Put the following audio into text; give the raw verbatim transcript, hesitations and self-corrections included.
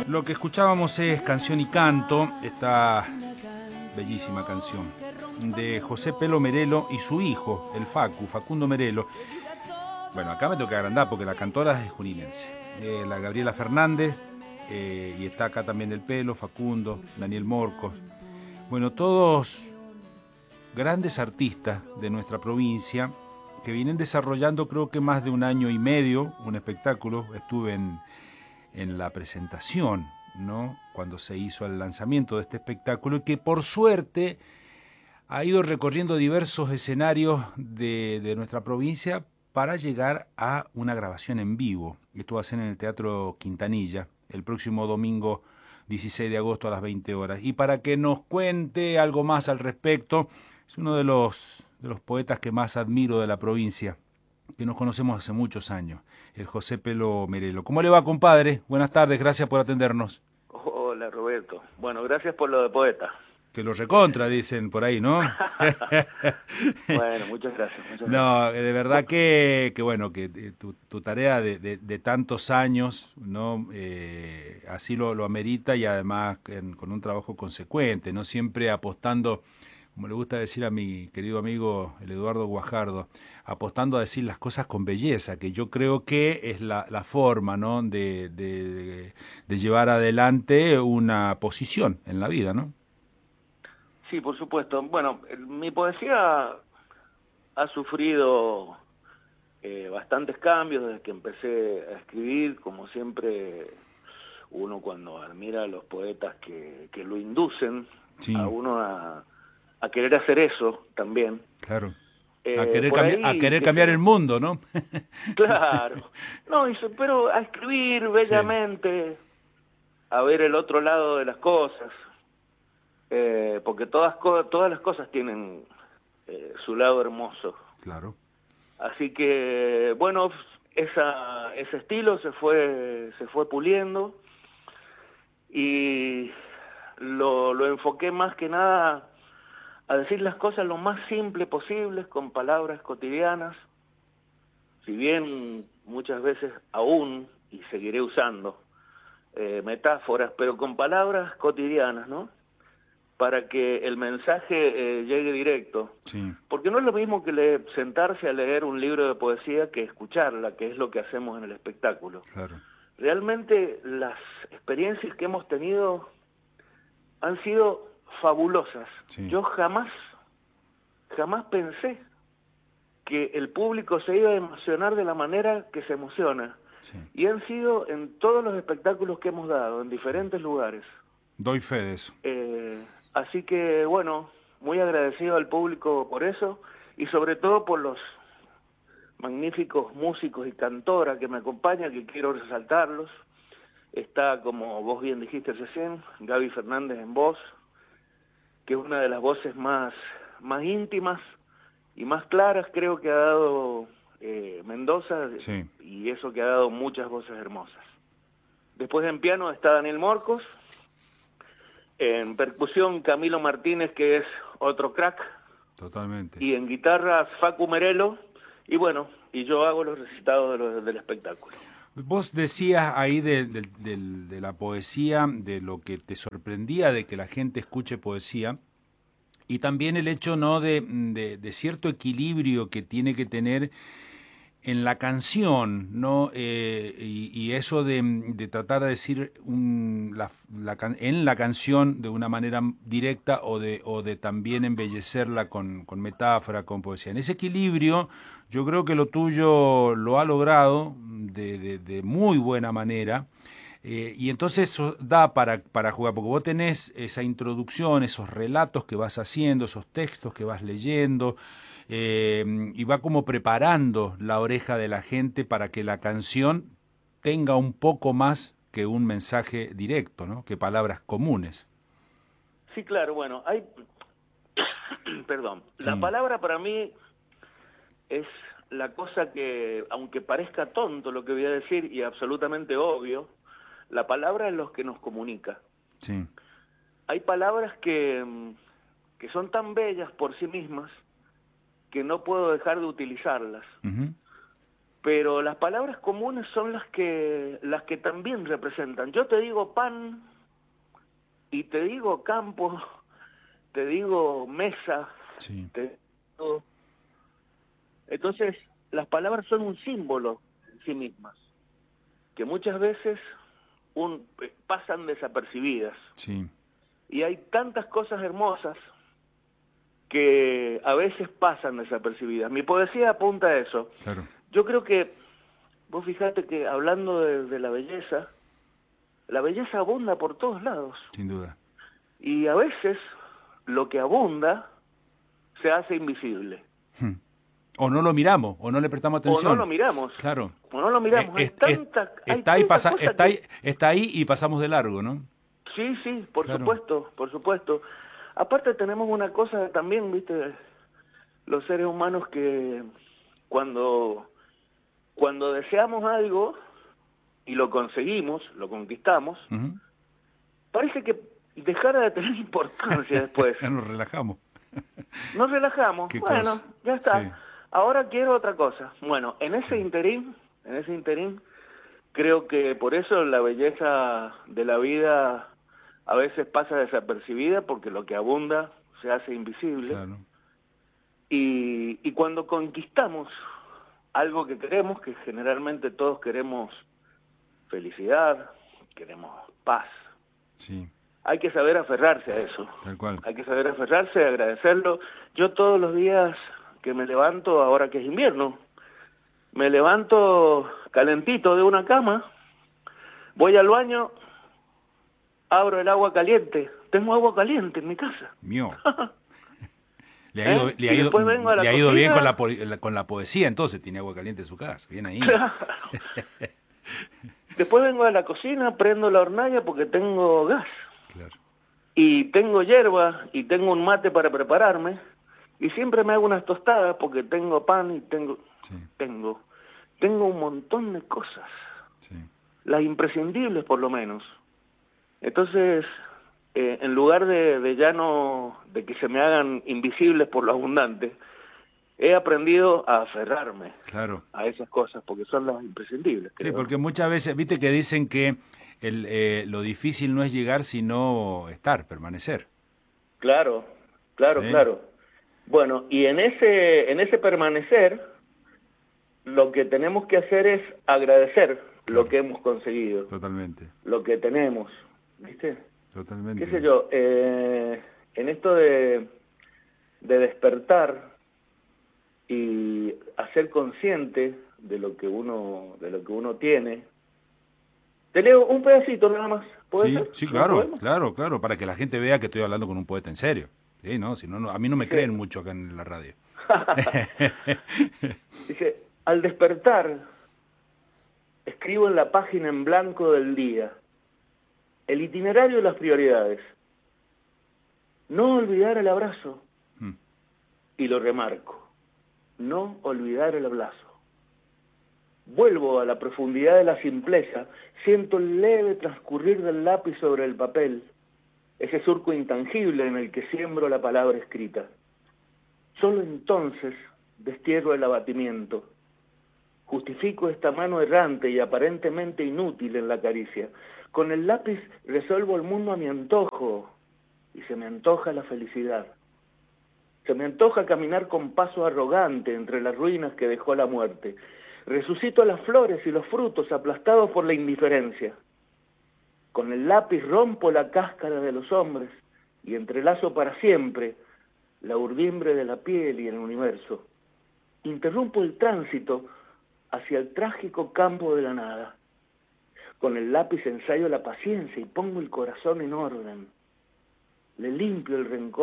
Lo que escuchábamos es Canción y Canto, esta bellísima canción de José Pelo Merelo y su hijo, el Facu, Facundo Merelo. Bueno, acá me tengo que agrandar porque la cantora es juninense. Eh, la Gabriela Fernández, eh, y está acá también el Pelo, Facundo, Daniel Morcos. Bueno, todos grandes artistas de nuestra provincia que vienen desarrollando, creo que más de un año y medio, un espectáculo. Estuve en, en la presentación, ¿no?, cuando se hizo el lanzamiento de este espectáculo, y que por suerte ha ido recorriendo diversos escenarios de, de nuestra provincia para llegar a una grabación en vivo. Esto va a ser en el Teatro Quintanilla, el próximo domingo dieciséis de agosto a las veinte horas. Y para que nos cuente algo más al respecto, es uno de los, de los poetas que más admiro de la provincia, que nos conocemos hace muchos años, el José Pelo Merelo. ¿Cómo le va, compadre? Buenas tardes, gracias por atendernos. Hola, Roberto. Bueno, gracias por lo de poeta. Que lo recontra, dicen por ahí, ¿no? Bueno, muchas gracias. Muchas no, gracias. de verdad que, que bueno, que tu, tu tarea de, de, de tantos años, ¿no? Eh, así lo, lo amerita, y además en, con un trabajo consecuente, ¿no? Siempre apostando, como le gusta decir a mi querido amigo el Eduardo Guajardo, apostando a decir las cosas con belleza, que yo creo que es la, la forma, ¿no?, de, de, de llevar adelante una posición en la vida, ¿no? Sí, por supuesto. Bueno, mi poesía ha sufrido eh, bastantes cambios desde que empecé a escribir. Como siempre, uno cuando admira a los poetas que, que lo inducen, sí, a uno a, a querer hacer eso también. Claro. Eh, a querer, por cambiar, ahí, a querer cambiar el mundo, ¿no? Claro. No, pero a escribir bellamente, sí, a ver el otro lado de las cosas. Eh, porque todas todas las cosas tienen eh, su lado hermoso. Claro. Así que, bueno, esa, ese estilo se fue se fue puliendo y lo, lo enfoqué más que nada a decir las cosas lo más simple posible, con palabras cotidianas, si bien muchas veces aún, y seguiré usando, eh, metáforas, pero con palabras cotidianas, ¿no?, para que el mensaje eh, llegue directo. Sí. Porque no es lo mismo que leer, sentarse a leer un libro de poesía que escucharla, que es lo que hacemos en el espectáculo. Claro. Realmente las experiencias que hemos tenido han sido fabulosas. Sí. Yo jamás, jamás pensé que el público se iba a emocionar de la manera que se emociona. Sí. Y han sido en todos los espectáculos que hemos dado, en diferentes lugares. Doy fe de eso. Eh, así que, bueno, muy agradecido al público por eso, y sobre todo por los magníficos músicos y cantoras que me acompañan, que quiero resaltarlos. Está, como vos bien dijiste recién, Gaby Fernández en voz, que es una de las voces más, más íntimas y más claras, creo que ha dado eh, Mendoza, sí, y eso que ha dado muchas voces hermosas. Después en piano está Daniel Morcos, en percusión Camilo Martínez, que es otro crack. Totalmente. Y en guitarras Facu Merelo, y bueno, y yo hago los recitados de los, del espectáculo. Vos decías ahí de, de, de, de la poesía, de lo que te sorprendía de que la gente escuche poesía, y también el hecho, ¿no?, de, de, de cierto equilibrio que tiene que tener en la canción, ¿no? Eh, y, y eso de, de tratar de decir un, la, la, en la canción de una manera directa, o de, o de también embellecerla con, con metáfora, con poesía. En ese equilibrio yo creo que lo tuyo lo ha logrado de, de, de muy buena manera. Eh, y entonces eso da para, para jugar, porque vos tenés esa introducción, esos relatos que vas haciendo, esos textos que vas leyendo, eh, y va como preparando la oreja de la gente para que la canción tenga un poco más que un mensaje directo, ¿no?, que palabras comunes. Sí, claro, bueno, hay... Perdón, sí. La palabra para mí es la cosa que, aunque parezca tonto lo que voy a decir, y absolutamente obvio, la palabra es lo que nos comunica. Sí. Hay palabras que, que son tan bellas por sí mismas que no puedo dejar de utilizarlas. Uh-huh. pero las palabras comunes son las que, las que también representan. Yo te digo pan, y te digo campo, te digo mesa, Sí. te digo... Entonces, las palabras son un símbolo en sí mismas, que muchas veces un, pasan desapercibidas. Sí. Y hay tantas cosas hermosas que a veces pasan desapercibidas. Mi poesía apunta a eso. Claro. Yo creo que, vos fijate que hablando de, de la belleza, la belleza abunda por todos lados. Sin duda. Y a veces lo que abunda se hace invisible. Hmm. O no lo miramos, o no le prestamos atención. O no lo miramos. Claro. O no lo miramos. Es, hay es, tanta, hay está, ahí, pasa, cosas está, que... ahí, está ahí y pasamos de largo, ¿no? Sí, sí, por Claro. supuesto, por supuesto. Aparte tenemos una cosa también, viste, los seres humanos que cuando, cuando deseamos algo y lo conseguimos, lo conquistamos, Uh-huh. parece que dejara de tener importancia después. Nos relajamos. Nos relajamos, Qué bueno, cosa. ya está. Sí. Ahora quiero otra cosa. Bueno, en ese interín, en ese interín, creo que por eso la belleza de la vida a veces pasa desapercibida, porque lo que abunda se hace invisible. Claro. Y, y cuando conquistamos algo que queremos, que generalmente todos queremos felicidad, queremos paz, Sí, hay que saber aferrarse a eso. tal cual. Hay que saber aferrarse, agradecerlo. Yo todos los días que me levanto, ahora que es invierno, me levanto calentito de una cama, voy al baño, abro el agua caliente. Tengo agua caliente en mi casa. Mío. Le ha ido, ¿Eh? le ha Y ido, después vengo a la le ha ido bien cocina. con la, po- la- con la poesía, entonces tiene agua caliente en su casa. Bien ahí. Claro. Después vengo a la cocina, prendo la hornalla porque tengo gas. Claro. Y tengo hierba y tengo un mate para prepararme. Y siempre me hago unas tostadas porque tengo pan y tengo... Sí, Tengo, tengo un montón de cosas. sí. Las imprescindibles por lo menos. Entonces, eh, en lugar de, de ya no, de que se me hagan invisibles por lo abundante, he aprendido a aferrarme Claro. a esas cosas porque son las imprescindibles. Sí, creo. porque muchas veces, viste que dicen que el, eh, lo difícil no es llegar, sino estar, permanecer. Claro, claro, Sí. claro. Bueno, y en ese, en ese permanecer, lo que tenemos que hacer es agradecer Claro. lo que hemos conseguido, Totalmente, lo que tenemos, ¿viste? totalmente. Qué sé yo, eh, en esto de, de despertar y hacer consciente de lo que uno, de lo que uno tiene. Te leo un pedacito nada más. ¿Puede Sí, ser? sí, ¿No claro, podemos? claro, claro, para que la gente vea que estoy hablando con un poeta en serio. Sí, no, si no, no, a mí no me Sí. creen mucho acá en la radio. Dice, al despertar, escribo en la página en blanco del día el itinerario de las prioridades. No olvidar el abrazo, Mm. y lo remarco, no olvidar el abrazo. Vuelvo a la profundidad de la simpleza, siento el leve transcurrir del lápiz sobre el papel, ese surco intangible en el que siembro la palabra escrita. Solo entonces destierro el abatimiento. Justifico esta mano errante y aparentemente inútil en la caricia. Con el lápiz resuelvo el mundo a mi antojo y se me antoja la felicidad. Se me antoja caminar con paso arrogante entre las ruinas que dejó la muerte. Resucito las flores y los frutos aplastados por la indiferencia. Con el lápiz rompo la cáscara de los hombres y entrelazo para siempre la urdimbre de la piel y el universo. Interrumpo el tránsito hacia el trágico campo de la nada. Con el lápiz ensayo la paciencia y pongo el corazón en orden. Le limpio el rencor